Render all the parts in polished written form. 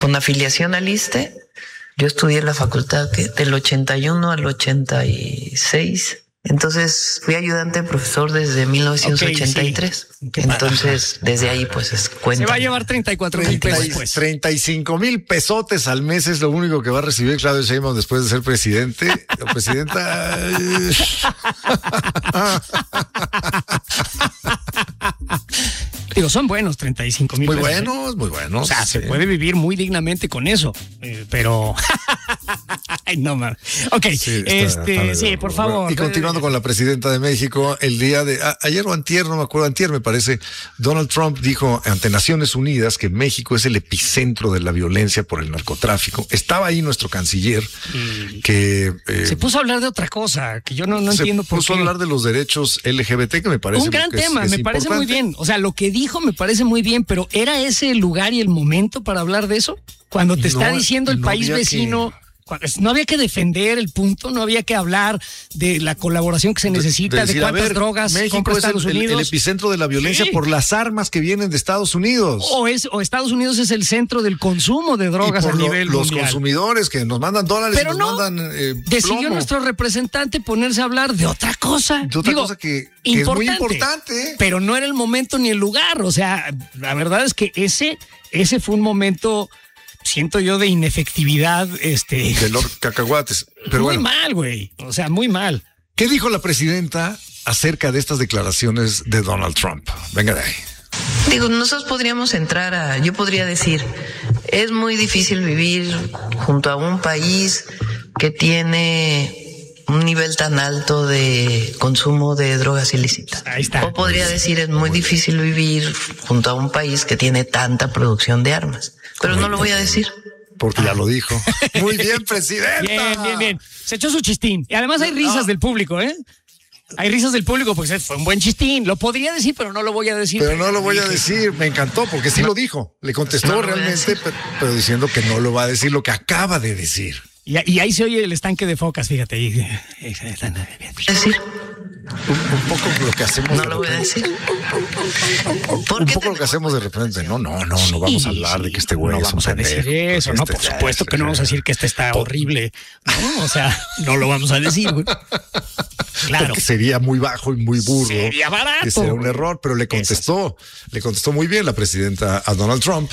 con afiliación al ISSSTE. Yo estudié en la facultad del 81 al 86. Entonces fui ayudante de profesor desde 1983. Okay, sí. Entonces desde ahí pues cuenta. Se va a llevar 34,000 pesos pues. 35,000 pesotes al mes es lo único que va a recibir Claudia Sheinbaum después de ser presidente o presidenta. Digo, son buenos 35,000 pesos. Muy buenos. O sea, se puede vivir muy dignamente con eso, pero... Ay, no, man. Ok, sí, sí, por favor. Y continuando con la presidenta de México, el día de... ayer o antier, no me acuerdo, antier me parece, Donald Trump dijo ante Naciones Unidas que México es el epicentro de la violencia por el narcotráfico. Estaba ahí nuestro canciller que... se puso a hablar de otra cosa, que yo no entiendo por qué. Se puso a hablar de los derechos LGBT, que me parece... Un gran tema, me parece muy bien. O sea, lo que dijo me parece muy bien, pero ¿era ese el lugar y el momento para hablar de eso? Cuando te está diciendo el país vecino... No había que defender el punto, no había que hablar de la colaboración que se necesita, de cuántas drogas compra Estados Unidos. El epicentro de la violencia por las armas que vienen de Estados Unidos. O Estados Unidos es el centro del consumo de drogas a nivel mundial. Los consumidores que nos mandan dólares, pero nos mandan decidió nuestro representante ponerse a hablar de otra cosa. De otra cosa que es muy importante. Pero no era el momento ni el lugar. O sea, la verdad es que ese fue un momento... siento yo de inefectividad, de Lord Cacahuates. Pero muy mal, güey. O sea, muy mal. ¿Qué dijo la presidenta acerca de estas declaraciones de Donald Trump? Venga de ahí. Digo, nosotros podríamos yo podría decir, es muy difícil vivir junto a un país que tiene un nivel tan alto de consumo de drogas ilícitas. Ahí está. O podría decir, es muy difícil vivir junto a un país que tiene tanta producción de armas. Pero no lo voy a decir. Porque ya lo dijo. Muy bien, presidenta. Bien. Se echó su chistín. Y además hay risas del público, ¿eh? Hay risas del público, pues fue un buen chistín. Lo podría decir, pero no lo voy a decir. Pero no lo voy a decir. Me encantó, porque sí lo dijo. Le contestó realmente, pero diciendo que no lo va a decir lo que acaba de decir. Y ahí se oye el estanque de focas, fíjate. Decir. Un poco lo que hacemos. No lo voy a decir. Un poco lo que hacemos de repente. No vamos a hablar de que este güey no vamos a decir eso. No, por supuesto que no vamos a decir que está horrible. No, o sea, no lo vamos a decir, güey. Claro. Porque sería muy bajo y muy burdo. Sería barato. Que sería un error, pero le contestó muy bien la presidenta a Donald Trump,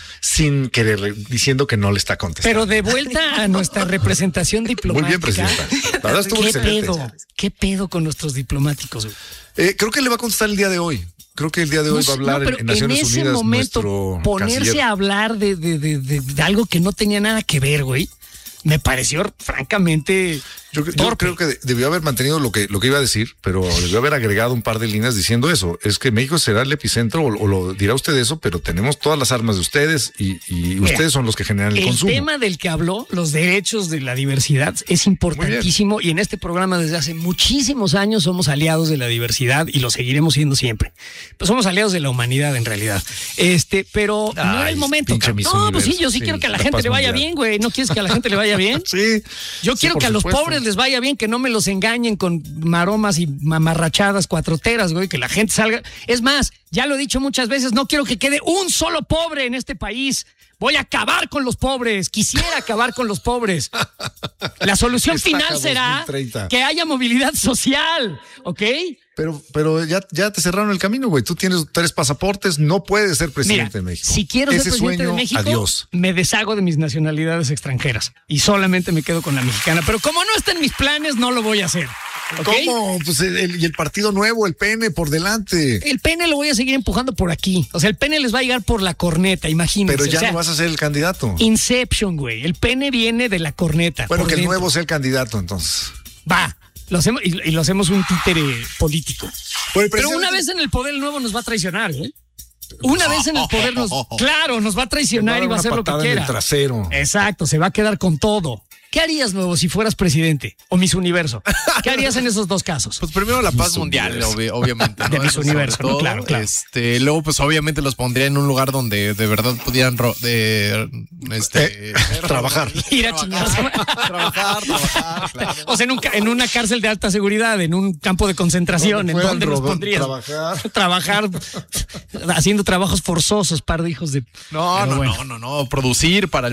sin querer, diciendo que no le está contestando. Pero de vuelta a nuestra representación diplomática. Muy bien, presidenta. La verdad estuvo excelente. ¿Qué pedo con nuestros diplomáticos? Creo que le va a contestar el día de hoy. Creo que el día de hoy va a hablar en Naciones Unidas. En ese momento, ponerse canciller a hablar de algo que no tenía nada que ver, güey, me pareció francamente... Yo creo que debió haber mantenido lo que iba a decir, pero debió haber agregado un par de líneas diciendo eso. Es que México será el epicentro, o lo dirá usted eso, pero tenemos todas las armas de ustedes y mira, ustedes son los que generan el consumo. El tema del que habló, los derechos de la diversidad, es importantísimo, y en este programa desde hace muchísimos años somos aliados de la diversidad y lo seguiremos siendo siempre. Pues somos aliados de la humanidad en realidad. Pero no era el momento. No, pues sí, yo sí quiero que a la gente le vaya bien, güey. ¿No quieres que a la gente le vaya bien? Sí. Yo quiero que a los pobres les vaya bien, que no me los engañen con maromas y mamarrachadas cuatroteras, güey, que la gente salga. Es más, ya lo he dicho muchas veces, no quiero que quede un solo pobre en este país. Voy a acabar con los pobres. Quisiera acabar con los pobres. La solución final será 2030. Que haya movilidad social, ¿ok? Pero ya te cerraron el camino, güey. Tú tienes 3 pasaportes, no puedes ser presidente de México. Si quiero ser presidente de México, adiós. Me deshago de mis nacionalidades extranjeras y solamente me quedo con la mexicana. Pero como no está en mis planes, no lo voy a hacer. ¿Okay? ¿Cómo? Pues y el partido nuevo, el PN, por delante. El PN lo voy a seguir empujando por aquí. O sea, el PN les va a llegar por la corneta, imagínense. Pero ya no vas a ser el candidato. Inception, güey. El PN viene de la corneta. Bueno, que el nuevo sea el candidato, entonces. Va. Lo hacemos, y lo hacemos un títere político. Pero una vez en el poder, el nuevo nos va a traicionar, ¿eh? Una vez en el poder nos va a traicionar y va a hacer lo que quiera. En el trasero. Exacto, se va a quedar con todo. ¿Qué harías, Nuevo, si fueras presidente? O Miss Universo. ¿Qué harías en esos dos casos? Pues primero la paz mundial, obviamente, ¿no? De Miss Universo, ¿no? Claro. Luego, pues obviamente los pondría en un lugar donde de verdad pudieran trabajar. Ir a chingarse. Trabajar, claro. O sea, en una cárcel de alta seguridad, en un campo de concentración, ¿en dónde los pondrías? Trabajar haciendo trabajos forzosos, par de hijos de... No, producir para el